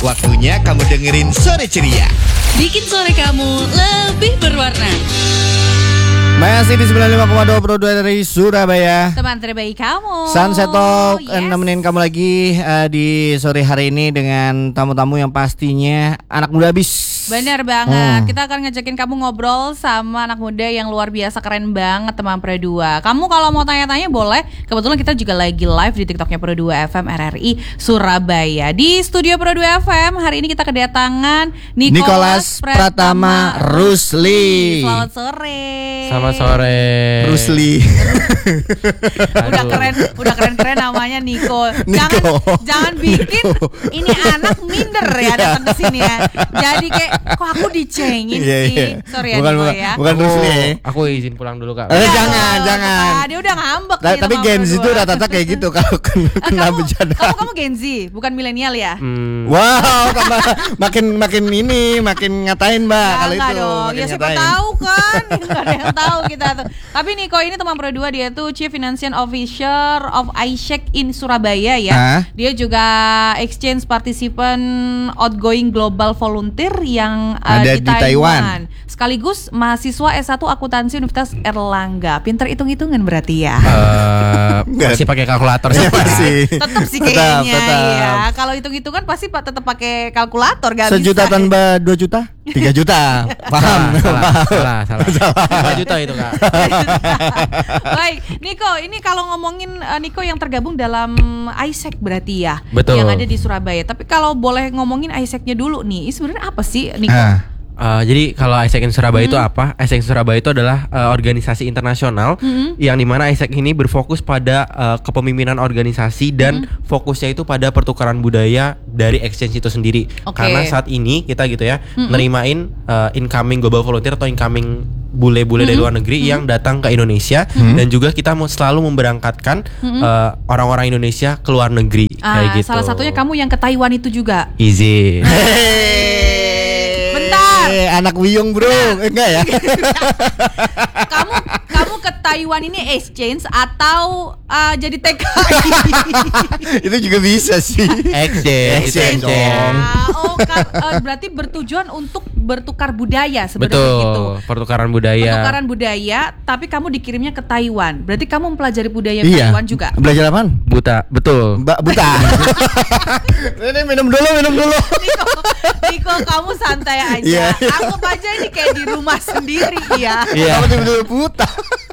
Waktunya kamu dengerin Sore Ceria. Bikin sore kamu lebih berwarna. Masih di 95,2 Pro 2 dari Surabaya. Teman terbaik kamu. Sunset Talk Yes. nemenin kamu lagi di sore hari ini dengan tamu-tamu yang pastinya anak muda abis. Benar banget. Kita akan ngajakin kamu ngobrol sama anak muda yang luar biasa keren banget teman Pro 2. Kamu kalau mau tanya-tanya boleh. Kebetulan kita juga lagi live di TikToknya Pro 2 FM RRI Surabaya. Di studio Pro 2 FM hari ini kita kedatangan Nicholas Pratama Rusli. Selamat sore. Selamat sore. Rusli. Udah keren namanya Niko. Niko. Jangan bikin ini anak minder ya datang ke sini ya. Jadi kayak kok aku dicengin sih. Sorry ya Niko ya. Bukan Rusli ya. Aku izin pulang dulu Kak. Jangan. Dia udah ngambek nih Tapi sama Gen Z berdua. itu rata-rata kayak gitu kalau kena bercanda. Kamu Gen Z, bukan milenial ya? Wow, makin ngatain Mbak kalau Enggak itu. dong, makin ya siapa ngatain. tahu kan. Enggak ada yang tahu kita tuh. Tapi Niko ini teman Pro 2, dia tuh Chief Financial Officer of iShack in Surabaya ya. Hah? Dia juga exchange participant outgoing global volunteer yang Ada di Taiwan. Sekaligus mahasiswa S1 akuntansi Universitas Erlangga. Pinter hitung-hitungan berarti ya. Masih pakai kalkulator sih. Tetap sih kayaknya Tetap. ya. Kalau hitung-hitungan pasti tetap pakai kalkulator gak Sejuta bisa. tambah 2 juta? 3 juta. Paham? Salah. 5 juta itu Kak. Baik, Niko, ini kalau ngomongin Niko yang tergabung dalam iShack berarti ya, Betul. yang ada di Surabaya. Tapi kalau boleh ngomongin iShack-nya dulu nih, sebenarnya apa sih Niko? Jadi kalau iShack in Surabaya itu apa? iShack in Surabaya itu adalah organisasi internasional yang dimana iShack ini berfokus pada kepemimpinan organisasi dan fokusnya itu pada pertukaran budaya dari exchange itu sendiri. Oke. Karena saat ini kita gitu ya nerimain incoming global volunteer atau incoming bule-bule dari luar negeri yang datang ke Indonesia dan juga kita mau selalu memberangkatkan orang-orang Indonesia ke luar negeri kayak gitu. Salah satunya kamu yang ke Taiwan itu juga. Izin. Bentar. Anak Wiyung bro. Enggak ya? Kamu ke Taiwan ini exchange atau jadi TKI? Itu juga bisa sih. Exchange dong. Berarti bertujuan untuk bertukar budaya sebenarnya Betul, gitu. pertukaran budaya. Pertukaran budaya, tapi kamu dikirimnya ke Taiwan. Berarti kamu mempelajari budaya Iya. Taiwan juga. Belajar apaan? Buta, betul. Mbak buta. Ini minum dulu. Niko, kamu santai aja. Iya. Anggap aja ini kayak di rumah sendiri ya. Iya. Kamu tiba-tiba buta.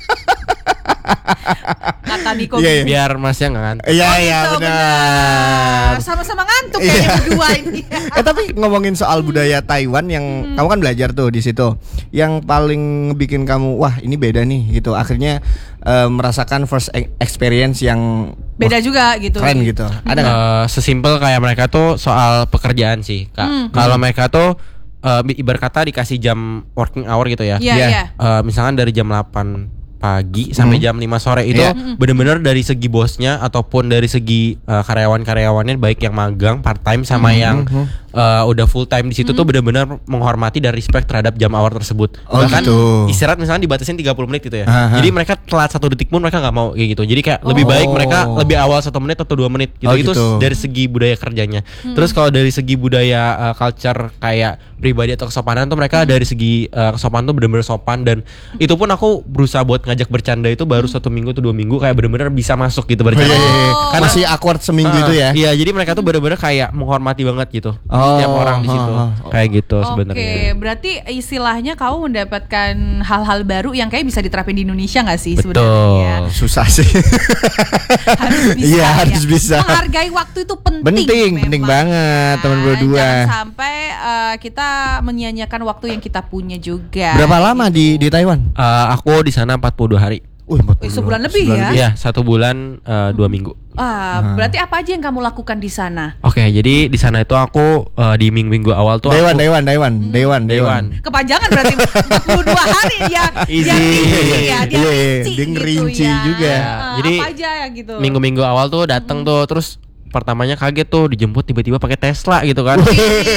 Kata Niko. Iya, iya. Biar masnya nggak ngantuk. Iya Gitu, benar. Sama-sama ngantuk kayaknya Iya. berdua ini. Tapi ngomongin soal budaya Taiwan yang kamu kan belajar tuh di situ, yang paling bikin kamu wah ini beda nih gitu. Akhirnya merasakan first experience yang Beda juga gitu. keren gitu. Ada nggak? Sesimpel kayak mereka tuh soal pekerjaan sih, Kak. Kalau mereka tuh ibarat kata dikasih jam working hour gitu ya. Iya, Iya. iya. Misalkan dari jam 8 pagi sampai jam 5 sore itu Iya. benar-benar dari segi bosnya ataupun dari segi karyawan-karyawannya baik yang magang part time sama yang udah full time di situ tuh benar-benar menghormati dan respect terhadap jam hour tersebut. Oh, Bahkan gitu. istirahat misalnya dibatasin 30 menit gitu ya. Aha. Jadi mereka telat 1 detik pun mereka nggak mau kayak gitu. Jadi kayak lebih baik mereka lebih awal 1 menit atau 2 menit gitu. Oh, Itu gitu. dari segi budaya kerjanya. Terus kalau dari segi budaya culture kayak pribadi atau kesopanan tuh mereka dari segi kesopanan tuh benar-benar sopan, dan itu pun aku berusaha buat ngajak bercanda itu baru 1 minggu atau 2 minggu kayak benar-benar bisa masuk gitu bercanda. Karena masih awkward seminggu itu ya. Iya, jadi mereka tuh benar-benar kayak menghormati banget gitu. Oh, Setiap orang di situ. Kayak gitu Oke, sebenarnya. berarti istilahnya kamu mendapatkan hal-hal baru yang kayak bisa diterapin di Indonesia nggak sih Betul. sebenarnya? Susah sih. Harus bisa. Iya, ya. harus bisa. Menghargai waktu itu penting. Penting memang. banget, teman berdua. Jangan sampai kita menyia-nyiakan waktu yang kita punya juga. Berapa lama di Taiwan? Aku di sana 42 hari. Sebulan lebih ya? Iya, 1 bulan 2 minggu. Berarti apa aja yang kamu lakukan di sana? Oke, jadi di sana itu aku di minggu-minggu awal tuh Dewan. Kepanjangan berarti 42 hari ya. Easy. Dia rinci dia gitu ngerinci ya. juga. Jadi apa aja ya gitu. minggu-minggu awal tuh datang tuh terus pertamanya kaget tuh dijemput tiba-tiba pakai Tesla gitu kan.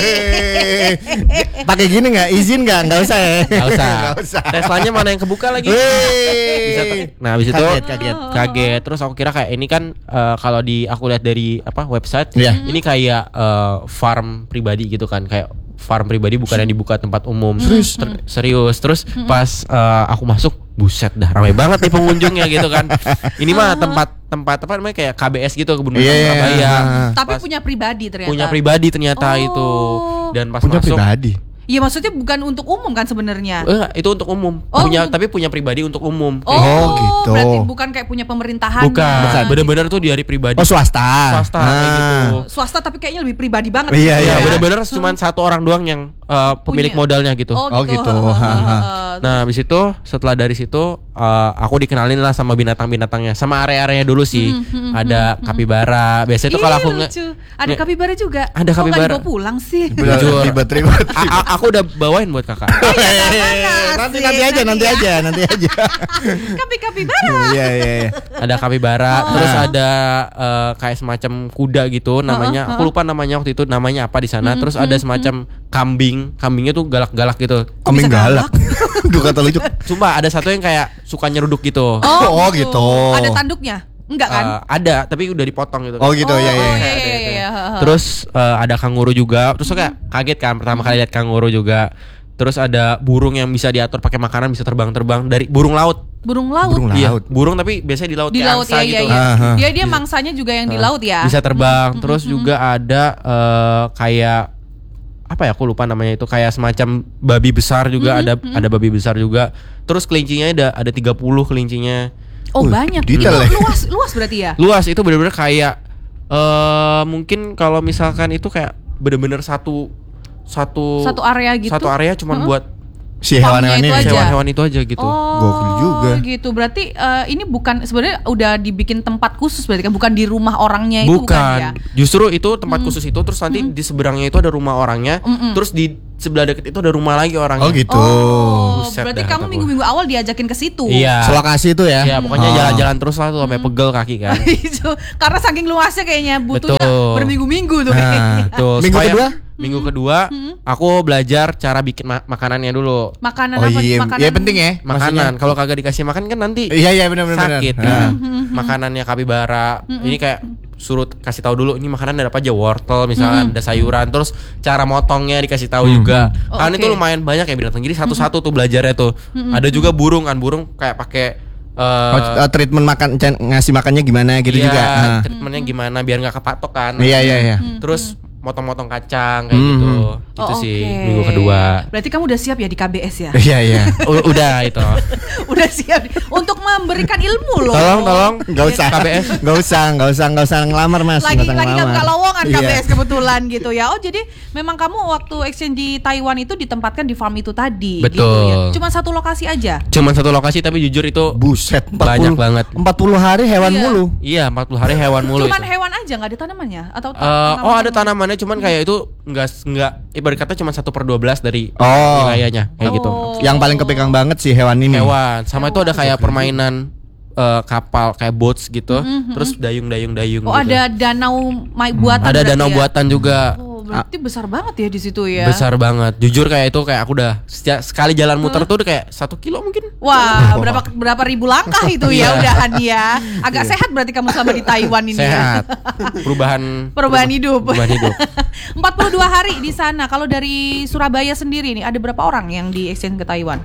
Pakai gini nggak? Izin nggak? Nggak usah ya. Nggak usah. Nggak usah. Teslanya mana yang kebuka lagi? Bisa nah habis itu kaget. Terus aku kira kayak ini kan kalau aku lihat dari website, Iya. ini kayak farm pribadi gitu kan, kayak farm pribadi bukan yang dibuka tempat umum. Serius. Terus pas aku masuk, buset dah ramai banget nih pengunjungnya gitu kan. Ini mah tempat apa namanya kayak KBS gitu, Kebun Binatang Surabaya. Tapi Pas- punya pribadi ternyata. punya pribadi ternyata Oh. itu. Dan pas Punya masuk pribadi. Iya maksudnya bukan untuk umum kan sebenarnya. itu untuk umum. Oh, Tapi punya pribadi untuk umum. Oh, Oh, gitu. Berarti bukan kayak punya pemerintahan. Bukan. Bener-bener tuh dari pribadi. Oh, swasta. Swasta kayak gitu. Swasta tapi kayaknya lebih pribadi banget. Iya, gitu Iya, ya. bener-bener cuma satu orang doang yang pemilik Punya. modalnya gitu. Oh, gitu. Nah, habis itu setelah dari situ aku dikenalin lah sama binatang-binatangnya, sama area-areanya dulu sih. Ada kapibara. Biasanya tuh kalau aku lucu. Ada kapibara juga. Ada Kok nggak kapibara. dibawa pulang sih? Bener, Jujur. ribet. aku udah bawain buat kakak. Nanti aja. Kapibara. Iya. Ada kapibara, terus ada kayak semacam kuda gitu namanya. Aku lupa namanya waktu itu namanya apa di sana. Terus ada semacam kambing. Kambingnya tuh galak-galak gitu. Kambing bisa galak. Duh kata lucu. Sumpah ada satu yang kayak suka nyeruduk gitu. Oh, gitu. Ada tanduknya? Enggak kan? Ada, tapi udah dipotong gitu. Oh gitu ya. iya. Terus ada kanguru juga. Terus aku kayak kaget kan pertama kali lihat kanguru juga. Terus ada burung yang bisa diatur pakai makanan, bisa terbang-terbang dari burung laut. Burung laut. Burung Iya, laut. burung tapi biasanya di laut Di kayak laut angsa ya, gitu. iya. Aha. Dia mangsanya juga yang di laut ya. Bisa terbang. Terus juga ada kayak apa ya, aku lupa namanya itu, kayak semacam babi besar juga, ada babi besar juga. Terus kelincinya ada 30 kelincinya. Oh, Wih, banyak. detail Itu ya. luas berarti ya? Luas, itu bener-bener kayak mungkin kalau misalkan itu kayak bener-bener satu area gitu. Satu area cuman buat Si hewan-hewan Farmnya ini. itu aja. hewan-hewan itu aja gitu. Oh, Gokil juga. gitu. Berarti ini bukan sebenarnya udah dibikin tempat khusus berarti kan, bukan di rumah orangnya itu bukan ya? Justru itu tempat khusus itu, terus nanti di seberangnya itu ada rumah orangnya, terus di sebelah deket itu ada rumah lagi orangnya. Oh gitu. Oh, Buset berarti dah, kamu kata minggu-minggu awal diajakin ke situ. Iya. Selokasi itu ya. Ya pokoknya Oh. jalan-jalan terus lah tuh sampai pegel kaki kan. Itu karena saking luasnya kayaknya butuhnya Betul. berminggu-minggu tuh Nah. kayaknya. Tuh, Minggu supaya- kedua? Minggu kedua aku belajar cara bikin makanannya dulu. Makanan Oh apa? iya, Makanan iya penting ya. Makanan, kalau kagak dikasih makan kan nanti Iya benar. sakit kan. Makanannya kapibara. Ini kayak suruh kasih tahu dulu ini makanan ada apa aja, wortel misalnya, ada sayuran, terus cara motongnya dikasih tahu juga. Oh, Kan oke. itu lumayan banyak ya binatang. Jadi satu-satu tuh belajarnya tuh. Ada juga burung kan, burung kayak pakai Treatment makan ngasih makannya gimana gitu iya, juga. Nah. treatmentnya gimana biar nggak kepatok kan. Iya. Terus motong-motong kacang kayak gitu. Itu Oh, sih oke. minggu kedua. Berarti kamu udah siap ya di KBS ya? Iya. Udah itu. Udah siap untuk memberikan ilmu loh. Tolong Enggak usah. KBS. Enggak usah ngelamar Mas. Lagi Nggak usah nggak ngelamar. buka lowongan Iya. KBS kebetulan gitu ya. Oh jadi memang kamu waktu exchange di Taiwan itu ditempatkan di farm itu tadi. Betul. Gitu ya. Cuma satu lokasi aja. Cuman satu lokasi tapi jujur itu Buset, 40, Banyak banget. 40 hari hewan Iya. mulu. iya 40 hari hewan mulu Cuman itu. hewan aja nggak ada tanamannya atau Oh ada tanamannya cuman kayak itu nggak ibarat kata cuma 1/12 dari Oh. wilayahnya kayak gitu. Yang paling kepegang banget sih hewan ini. Hewan sama itu ada kayak permainan kapal kayak boats gitu, terus dayung Oh gitu. ada danau buatan. Ada berarti danau ya? buatan juga. Oh berarti besar banget ya di situ ya. Besar banget. Jujur kayak itu kayak aku udah sekali jalan muter tuh udah kayak 1 kilo mungkin. Wah, berapa ribu langkah itu ya Iya. udahan ya. Agak sehat berarti kamu selama di Taiwan ini ya. Sehat. Perubahan hidup. Perubahan hidup. 42 hari di sana. Kalau dari Surabaya sendiri nih ada berapa orang yang di exchange ke Taiwan?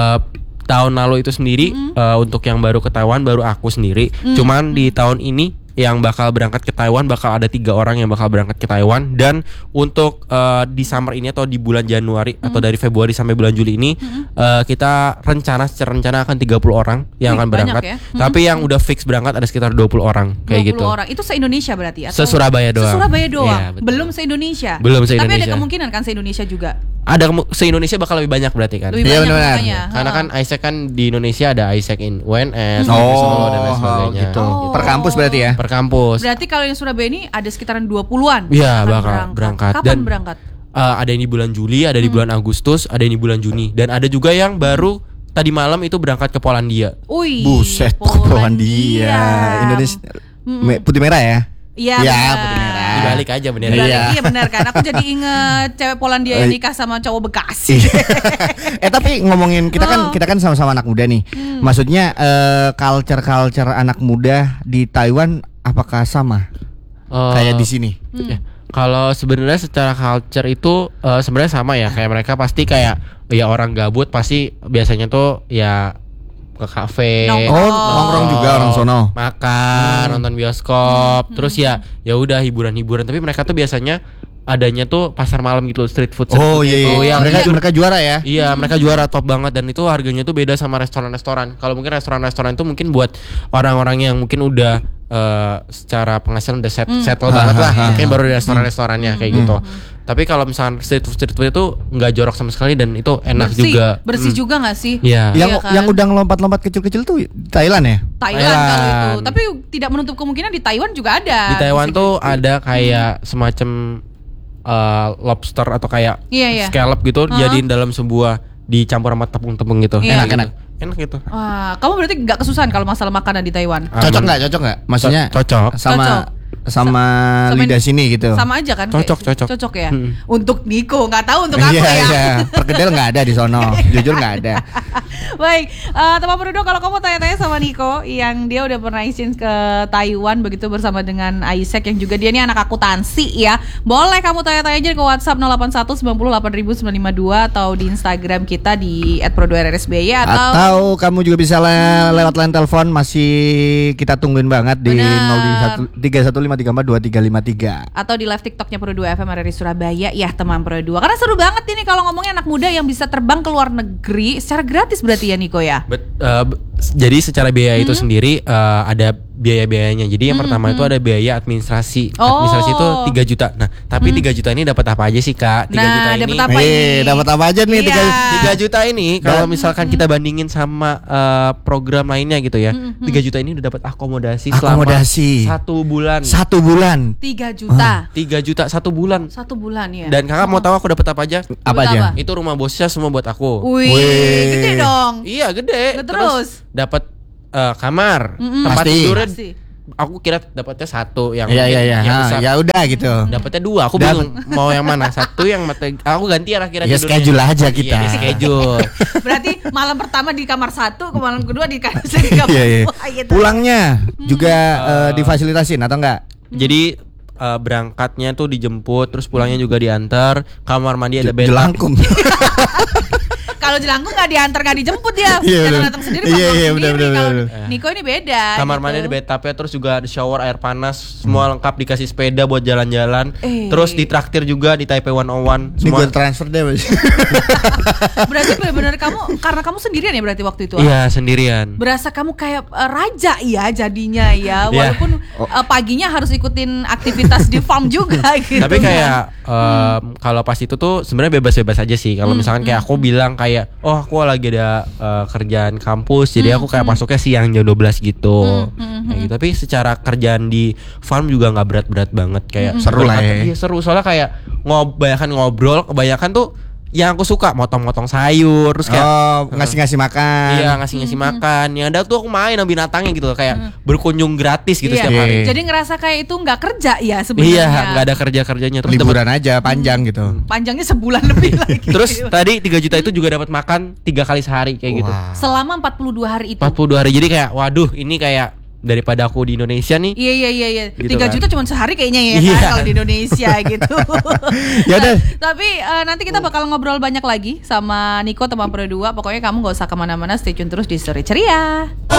Tahun lalu itu sendiri untuk yang baru ke Taiwan baru aku sendiri. Cuman di tahun ini yang bakal berangkat ke Taiwan bakal ada 3 orang yang bakal berangkat ke Taiwan. Dan untuk di summer ini atau di bulan Januari atau dari Februari sampai bulan Juli ini kita secara rencana akan 30 orang yang Wih, akan berangkat. banyak ya. Tapi yang udah fix berangkat ada sekitar 20 orang 20 kayak gitu. orang. Itu se-Indonesia berarti atau? Se-Surabaya doang. Se-Surabaya doang. Iya, betul. Belum se-Indonesia. Belum Tapi ada se-Indonesia. kemungkinan kan se-Indonesia juga. Ada se-Indonesia bakal lebih banyak berarti kan. Lebih Iya, banyak benar. makanya. Karena kan ISEC kan di Indonesia ada ISEC in UNS, Oh, Solo dan lain sebagainya. gitu. Per kampus berarti ya. Per kampus. Berarti kalau yang Surabaya ini ada sekitaran 20-an. Iya, akan bakal berangkat. Kapan Dan- berangkat? Ada yang di bulan Juli, ada di bulan Agustus, ada yang di bulan Juni, dan ada juga yang baru tadi malam itu berangkat ke Polandia. Wih, Buset, Polandia. Indonesia putih merah ya. Iya, Ya, benar. putih merah. Dibalik aja bener. Dibalik, Iya. iya benar kan. Aku jadi inget cewek Polandia yang nikah sama cowok Bekasi. Tapi ngomongin kita kan sama-sama anak muda nih. Maksudnya culture anak muda di Taiwan apakah sama kayak di sini? Ya, kalau sebenarnya secara culture itu sebenarnya sama ya, kayak mereka pasti kayak ya orang gabut pasti biasanya tuh ya ke kafe, Nongkrong juga orang sono. makan, nonton bioskop, terus ya udah hiburan-hiburan. Tapi mereka tuh biasanya adanya tuh pasar malam gitu, street food. Oh iya, gitu, iya. yang Mereka juara ya. Iya, mereka juara top banget dan itu harganya tuh beda sama restoran-restoran. Kalau mungkin restoran-restoran itu mungkin buat orang-orang yang mungkin udah secara penghasilan udah settle banget lah, mungkin baru di restoran-restorannya kayak gitu. Tapi kalau misalnya street food itu nggak jorok sama sekali dan itu enak juga. Bersih juga nggak sih? Iya. Yang udah ngelompat-lompat kecil-kecil tuh Thailand ya? Thailand kalau itu. Thailand. Tapi tidak menutup kemungkinan di Taiwan juga ada. Di Taiwan tuh ada kayak semacam lobster atau kayak Iya. scallop gitu, jadiin dalam sebuah dicampur sama tepung-tepung gitu. Iya. Enak gitu. Wah, kamu berarti nggak kesusahan kalau masalah makanan di Taiwan? Cocok nggak? Maksudnya Cocok. sama lidah sini gitu. Sama aja kan? Cocok. Cocok ya. Untuk Niko, nggak tahu untuk aku ya. Iya. Perkedel nggak ada di sono. Jujur nggak ada. Baik, teman Perudo, kalau kamu tanya-tanya sama Niko yang dia udah pernah izin ke Taiwan begitu bersama dengan Isaac yang juga dia ini anak akuntansi ya. Boleh kamu tanya-tanya aja ke WhatsApp 081 90 952 atau di Instagram kita di @prodo_rrsby Atau kamu juga bisa lewat line telepon, masih kita tungguin banget di Benar. 03153122353. atau di live TikToknya Pro2 FM RRI Surabaya ya teman Pro2. Karena seru banget ini kalau ngomongnya anak muda yang bisa terbang ke luar negeri secara gratis berarti ya Niko ya. Jadi secara biaya itu sendiri ada biaya-biayanya. Jadi yang pertama itu ada biaya administrasi. Administrasi itu 3 juta. Nah, tapi 3 juta ini dapat apa aja sih, Kak? 3 juta ini. dapat apa ini? Dapat apa aja nih? Iya. 3 juta ini kalau misalkan kita bandingin sama program lainnya gitu ya. 3 juta ini udah dapat akomodasi selama Akomodasi. 1 bulan. 1 bulan. 3 juta. 3 juta 1 bulan. 1 bulan ya. Dan Kakak mau tahu aku dapat apa aja? Apa Dapat aja? apa? Itu rumah bosnya semua buat aku. Wih, gede dong. Iya, gede. Nah, terus? dapat kamar, tempat Pasti. tidurnya. Pasti. Aku kira dapatnya 1 yang Iya. yang besar. Ya udah gitu. Dapatnya 2, aku bingung mau yang mana. 1 yang aku ganti akhirnya Ya, tidurnya. schedule aja kita. Iya, di schedule. Berarti malam pertama di kamar 1, ke malam kedua di kamar 3. Iya. Pulangnya juga difasilitasin atau enggak? Jadi berangkatnya tuh dijemput, terus pulangnya juga diantar. Kamar mandi ada bathtub. Jelangkung. Kalau jelangkung nggak diantar nggak dijemput dia, Iya, datang sendiri. iya, pulang iya, sendiri. benar. Kalau Niko ini beda. Kamar gitu. mandi ada bathtubnya, terus juga ada shower air panas, semua lengkap, dikasih sepeda buat jalan-jalan. Terus ditraktir juga di Taipei 101 Ini semua. gue transfer deh. Mas. Berarti benar-benar kamu karena kamu sendirian ya berarti waktu itu. Iya, sendirian. Berasa kamu kayak raja ya jadinya ya, walaupun paginya harus ikutin aktivitas di farm juga gitu. Tapi kayak kalau pas itu tuh sebenarnya bebas-bebas aja sih. Kalau misalkan kayak aku bilang kayak, oh aku lagi ada kerjaan kampus, jadi aku kayak masuknya siang jam 12 gitu. Kayak gitu. Tapi secara kerjaan di farm juga nggak berat-berat banget, kayak Seru lah ya. Iya seru, soalnya kayak kebanyakan tuh yang aku suka motong-motong sayur, terus kayak ngasih-ngasih makan. iya ngasih makan. Yang ada tuh aku main sama binatangnya gitu, kayak berkunjung gratis gitu Iya. setiap hari. Jadi ngerasa kayak itu nggak kerja ya sebenarnya. Iya, nggak ada kerjanya. Terus Liburan aja panjang gitu. Panjangnya sebulan lebih lagi. Terus tadi 3 juta itu juga dapat makan 3 kali sehari kayak gitu. Wah. selama 42 hari itu. 42 hari. Jadi kayak waduh, ini kayak daripada aku di Indonesia nih. Iya. Gitu 3 kan. juta cuma sehari kayaknya ya Iya. kan, kalau di Indonesia gitu. Ya udah. Tapi nanti kita bakal ngobrol banyak lagi sama Niko teman Pro 2. Pokoknya kamu gak usah kemana-mana, stay tune terus di Story Ceria.